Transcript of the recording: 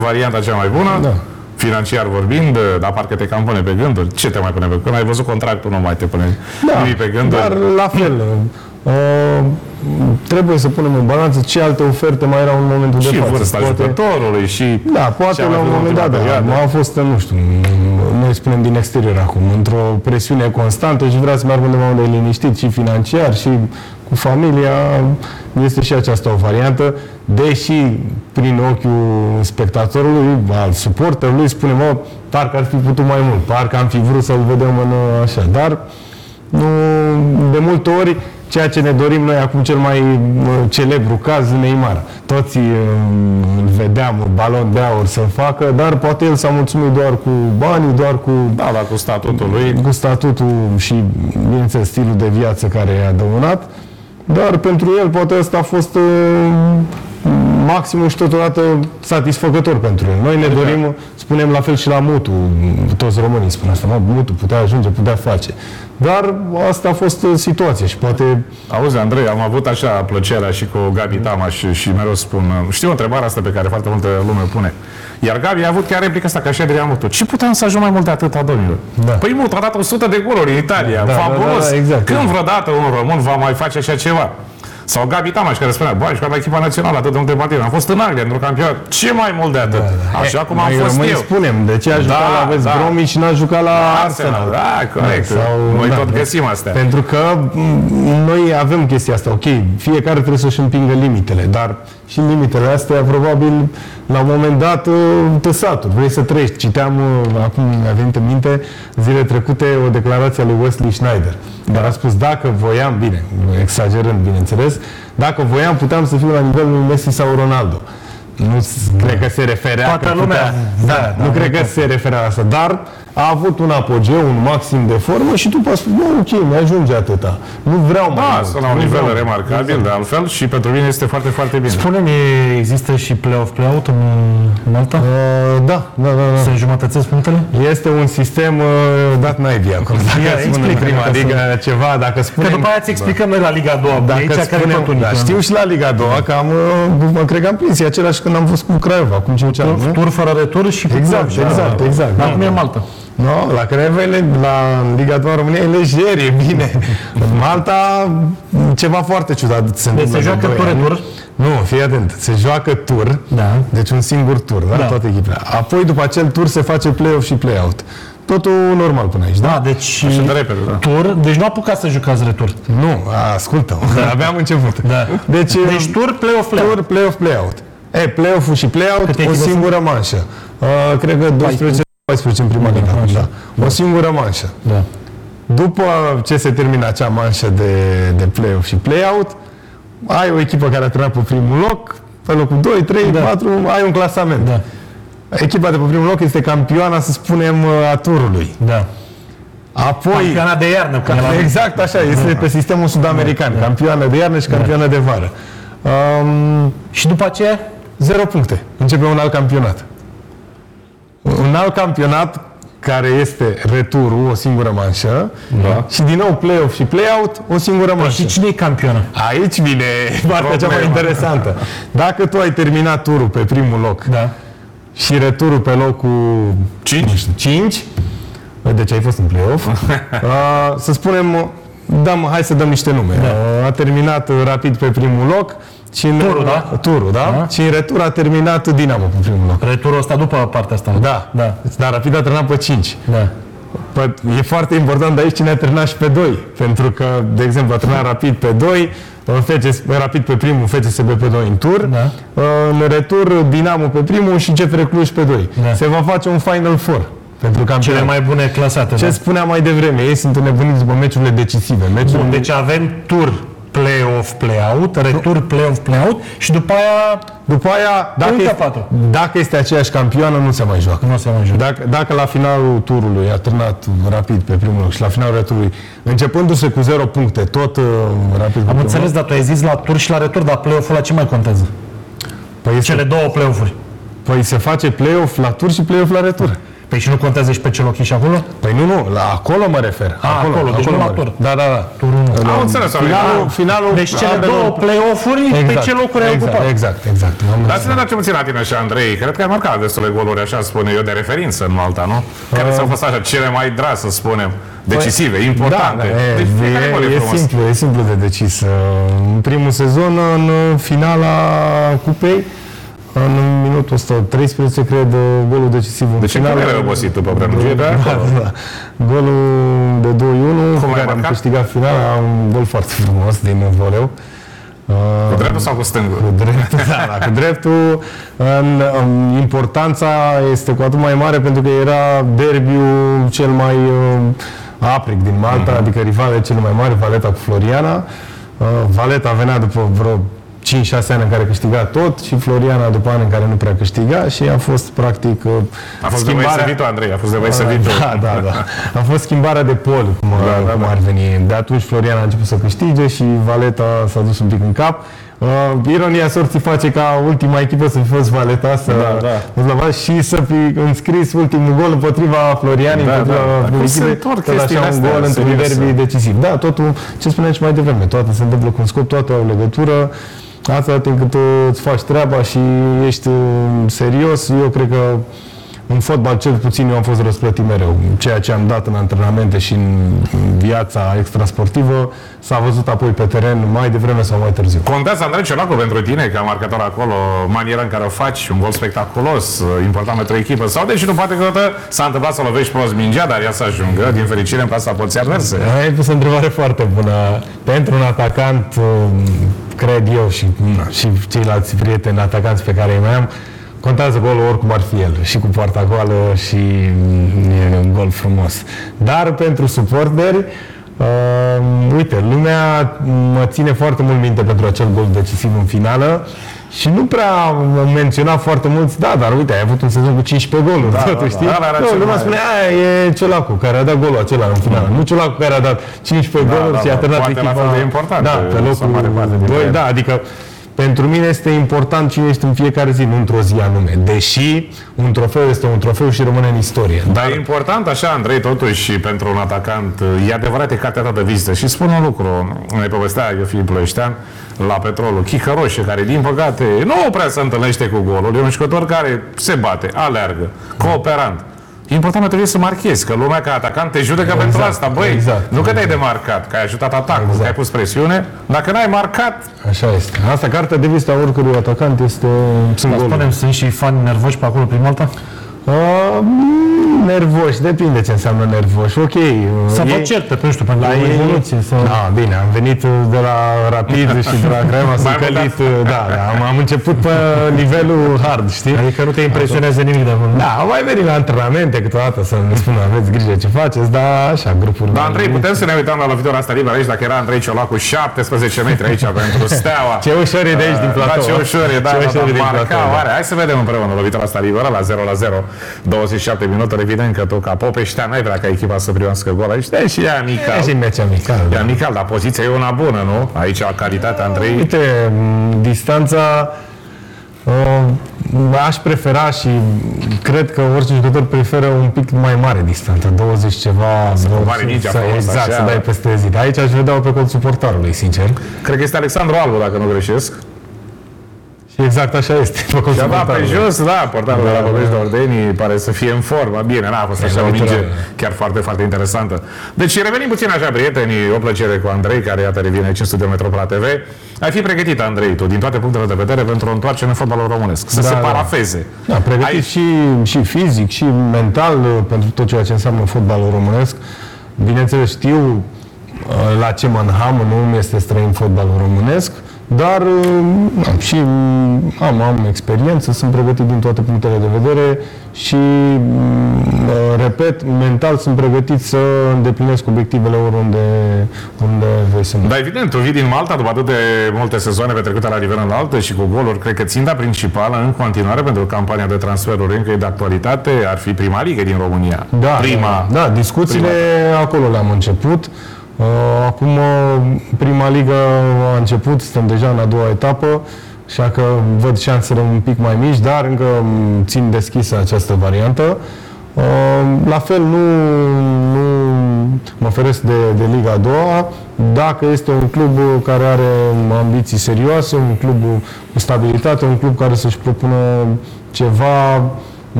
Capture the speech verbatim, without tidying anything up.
varianta cea mai bună, da. Financiar vorbind, dar parcă te cam pune pe gânduri. Ce te mai pune pe gânduri? Când ai văzut contractul, nu mai te pune da, nimic pe gânduri. Dar la fel, uh, trebuie să punem în balanță ce alte oferte mai erau în momentul de față. față. Și vârsta poate, jucătorului și... Da, poate la un moment dat, da, a fost, nu știu, noi spunem din exterior acum, într-o presiune constantă și vrea să meargă undeva unde e liniștit și financiar și cu familia, este și aceasta o variantă, deși prin ochiul spectatorului, al suporterului, spunem, mă, parcă ar fi putut mai mult, parcă am fi vrut să-l vedem în așa, dar nu, de multe ori, ceea ce ne dorim noi acum, cel mai celebru caz, Neymar. Toți îl vedeam, balon de aur să facă, dar poate el s-a mulțumit doar cu banii, doar cu... Da, dar cu statutul lui. Cu statutul și, bineînțeles, stilul de viață care i-a dăunat. Dar pentru el poate ăsta a fost uh, maximul și totodată satisfăcător pentru el. Noi ne exact. dorim, spunem la fel și la Mutu, toți românii spun asta, mă, Mutu putea ajunge, putea face. Dar asta a fost situația și poate... Auzi, Andrei, am avut așa plăcerea și cu Gabi Tamaș și, și mereu spun, știu întrebarea asta pe care foarte multă lume o pune. Iar Gabi a avut chiar replica asta, ca și Adrian Mutu. Ce puteam să ajung mai mult de atâta, domnilor? Da. Păi Mutu a dat o sută de goluri în Italia, da, fabulos. Da, da, exact. Când vreodată un român va mai face așa ceva? Sau Gabi Tamaș, care spunea, băi, și la echipa națională atât de multe partide. Am fost în Anglia, într-un campionat. Ce mai mult de atât? Da, da. Așa e, cum am fost eu. Spunem, de ce a jucat da, la West da. Bromwich și n-a jucat la Arsenal? Arsenal. Da, corect. Da, sau, noi da, tot da. găsim astea. Pentru că noi avem chestia asta. Ok, fiecare trebuie să-și împingă limitele, dar și limitele astea, probabil, la un moment dat, te saturi. Vrei să trăiești. Citeam, acum mi-a venit în minte, zile trecute, o declarație a lui Wesley Sneijder. Dar a spus, dacă voiam, bine, exagerând, bineînțeles, dacă voiam, puteam să fiu la nivelul lui Messi sau Ronaldo. Nu da. cred că se referea... Toată că lumea. Putea, da, da, nu da, cred da. că se referea la asta. Dar a avut un apogeu, un maxim de formă și după a spus, bă, ok, mi-ajunge atâta. Nu vreau mai da, mult. sunt la un nivel vreau. remarcabil, exact. de altfel, și pentru mine este foarte, foarte bine. Spune-mi, există și play-off, play-out în Malta? Uh, da, da, da, da. Se înjumătățesc punctele? Este un sistem uh, dat naibii acum. Dacă Ia, spun în prima ligă ceva, dacă spunem... Că după aia ți explicăm noi la Liga a doua. Dacă aici, spunem, da, știu și la Liga a doua, că am, mă cred că am prins, e același când am fost cu Craiova, acum cinci ani. Tur fără retur și cu exact, exact, exact, exact. Dar acum e Malta. No, la Craiova, la Liga a doua România e lejer, e bine. În Malta, ceva foarte ciudat se întâmplă. Se joacă tur-retur? Nu, fii atent. Se joacă tur, da. Deci un singur tur, da? Da. Toate echipele. Apoi, după acel tur, se face play-off și play-out. Totul normal până aici, da? Da, deci așa de repede, da. Tur, deci nu apucați să jucați retur. Nu, ascultă, da. abia am început. Da. Deci, deci tur, play-off, play-out. Tur, play-off, play-out. E, play-off-ul și play-out, o singură manșă. Uh, cred că doisprezece paisprezece în prima ligă. Da. O singură manșă. Da. După ce se termină acea manșă de, de play-off și play-out, ai o echipă care a terminat pe primul loc, pe locul doi, trei, da. patru, ai un clasament. Da. Echipa de pe primul loc este campioana, să spunem, a turului. Da. Apoi, campioana de iarnă. Ca, exact așa, este pe sistemul sud-american. Da. Campioană de iarnă și campioană da. de vară. Um, și după aceea? Zero puncte. Începe un alt campionat. Un alt campionat care este returul, o singură manșă, da. și din nou play-off și play-out, o singură manșă. Și cine e campioană? Aici vine partea cea mai interesantă. Dacă tu ai terminat turul pe primul loc da. și returul pe locul cinci, deci ai fost în play-off, uh, să spunem, dăm, hai să dăm niște nume. Da. Uh, a terminat Rapid pe primul loc, și în, turul, da? Turul, da? da? Și în retur a terminat Dinamo pe primul loc. Returul ăsta după partea asta. Da. da. Dar Rapid a terminat pe cinci. Da. Pă, e foarte important de aici cine a terminat și pe doi. Pentru că, de exemplu, a terminat Rapid pe doi, F C S, Rapid pe primul, F C S B pe doi în tur. Da. În retur, Dinamo pe primul și C F R Cluj pe doi. Da. Se va face un Final Four. Pentru campion. Cele mai bune clasate. Ce da? spuneam mai devreme, ei sunt înnebuniți după meciurile decisive. Meciurile... Bun, deci avem tur, play-off, play-out, retur, play-off, play-out și după aia... După aia, dacă este, dacă este aceeași campioană, nu se mai joacă. Nu se mai joacă. Dacă, dacă la finalul turului a terminat Rapid pe primul loc și la finalul returului, începându-se cu zero puncte, tot uh, Rapid... Am înțeles, dar tu ai zis la tur și la retur, dar play-off-ul la ce mai contează? Păi Cele este... două play-off-uri. Păi se face play-off la tur și play-off la retur. Păi și nu contează și pe ce loc ești acolo? Păi nu, nu, la acolo mă refer. A, acolo, acolo deci nu la tur. Da, da, da. Turul unu. Am înțeles. Finalul, finalul deci cele două play-off-uri, exact, pe ce locuri ai exact, ocupat? Exact, exact. Dar să ne dăm ce puțin la tine și Andrei. Cred că ai marcat destule goluri, așa spune eu, de referință în Malta, nu? Care uh, s-au fost așa, cele mai dragi, să spunem, decisive, importante. Da, da, deci, e, e, e simplu, e simplu de decis. În primul sezon, în finala cupei, în minutul o sută treisprezece, cred, golul decisiv în de ce final. De ce nu ai obosit după prelungire? Da, da, da. Golul de doi unu, cu care am câștigat finala, un gol foarte frumos din voleu. Cu dreptul sau cu stângul? Cu dreptul, da, da, cu dreptul. În, în, importanța este cu atât mai mare pentru că era derbiul cel mai uh, apric din Malta, uh-huh. adică rivalele cele mai mari, Valeta cu Floriana. Uh, Valeta venea după vreo cinci șase ani în care câștiga tot și Floriana după ani în care nu prea câștiga și a fost practic a fost schimbarea... de băieți Andrei, a fost de băieți da, da, da. A fost schimbarea de pol, cum, da, da, cum ar veni. De atunci Floriana a început să câștige și Valeta s-a dus un pic în cap. Uh, ironia sorții face ca ultima echipă să fi fost Valeta să da, da. și să fi înscris ultimul gol împotriva Florianei, da, împotriva da, da. tot așa un gol într-un derby decisiv. Da, totul, ce spuneam și mai devreme, toate se întâmplă cu un scop, toate au legătură. Atâta timp cât îți faci treaba și ești serios, eu cred că în fotbal cel puțin eu am fost răsplătit mereu. Ceea ce am dat în antrenamente și în viața extrasportivă s-a văzut apoi pe teren mai devreme sau mai târziu. Contează, Andrei Ciolacu, pentru tine, ca marcator acolo, maniera în care o faci, un gol spectaculos, important pentru echipă, sau deși nu poate că s-a întâmplat să lovești prost mingea, dar ea să ajungă, din fericire, în plasa porții adverse. Ai pus o întrebare foarte bună. Pentru un atacant, cred eu și, și ceilalți prieteni atacanți pe care îi mai am, contează golul oricum ar fi el, și cu poarta goală și e un gol frumos. Dar pentru suporteri, uh, uite, lumea mă ține foarte mult minte pentru acel gol decisiv în finală și nu prea am menționat foarte mulți, da, dar uite, ai avut un sezon cu cincisprezece goluri, da, totul, da, știi? Da, da, da, lumea spune, aia e Ciolacu, care a dat golul acela în finală, mm. nu Ciolacu care a dat cincisprezece da, goluri da, și a terminat echipa. Poate la fel de important. Da, pe locul doi, da, adică pentru mine este important cine ești în fiecare zi, nu într-o zi anume. Deși un trofeu este un trofeu și rămâne în istorie. Dar e important așa, Andrei, totuși, pentru un atacant, e adevărat, e cartea ta de vizită. Și spun un lucru, ne povestea eu, Filip Ploieștean, la Petrolul, Chică Roșie, care, din păcate, nu prea se întâlnește cu golul. E un jucător care se bate, aleargă, cooperant. E important trebuie să marchezi, că lumea ca atacant te judecă exact, pentru asta. Băi, exact, nu că te-ai demarcat, că ai ajutat atacul, exact. Că ai pus presiune, dacă n-ai marcat... Așa este. Asta, cartea de vizită a oricărui atacant este... Dar spunem, sunt și fani nervoși pe acolo, prin Malta? Uh, nervoși, depinde ce înseamnă nervoși. Ok. Să vă certe, nu știu, pentru la evoluție. Sau... Da, bine, am venit de la Rapid și de la Crema, s-a călit, da, da, am, am început pe nivelul hard, știi? Adică nu te impresionează nimic de acolo. Da, am mai venit la antrenamente câteodată să ne spună, aveți grijă ce faceți, dar așa, grupuri... Da, Andrei, putem să ne uităm la lovitura asta liberă aici, dacă era Andrei Ciolacu șaptesprezece metri aici pentru Steaua. Ce ușor e de aici din platou. Da, ce ușor e, da, da, marca, oare, hai să vedem împreună lovitura asta liberă la zero la zero. douăzeci și șapte minute, evident că tu ca Popeștean n-ai vrea ca echipa să primească gol aici, deși e amical. E și meci amical. E amical, dar poziția e una bună, nu? Aici la calitatea, Andrei. Uite, distanța uh, aș prefera și cred că orice jucător preferă un pic mai mare distanța, douăzeci ceva, să mare nici să, exact, așa, să dai peste zi. Aici aș vedea-o pe cont suportarului, sincer. Cred că este Alexandru Albu, dacă nu greșesc. Exact așa este. Ceva pe jos, da, portarul da, de la Băbești de Ordenii pare să fie în formă. Bine, n-a fost așa o minge chiar foarte, foarte interesantă. Deci revenim puțin așa, prietenii, o plăcere cu Andrei, care iată revine aici în studio Metropola T V. Ai fi pregătit, Andrei, tu, din toate punctele de vedere, pentru o întoarcere în fotbalul românesc. Să da, se parafeze. Da, pregătit Ai... și, și fizic, și mental, pentru tot ceea ce înseamnă fotbalul românesc. Bineînțeles, știu la ce mă înham, nu este străin fotbalul românesc. Dar am, și am, am experiență, sunt pregătit din toate punctele de vedere și, repet, mental sunt pregătit să îndeplinesc obiectivele oriunde unde voi să mă. Da, evident, tu vii din Malta după atât de multe sezoane petrecute la nivel înalt și cu goluri. Cred că ținta principală în continuare pentru campania de transferuri încă e de actualitate ar fi prima ligă din România. Da, prima, da, da, discuțiile prima. Acolo le-am început. Acum prima ligă a început, suntem deja în a doua etapă, așa că văd șansele un pic mai mici, dar încă țin deschisă această variantă. La fel, nu, nu mă feresc de, de Liga a doua. Dacă este un club care are ambiții serioase, un club cu stabilitate, un club care să-și propună ceva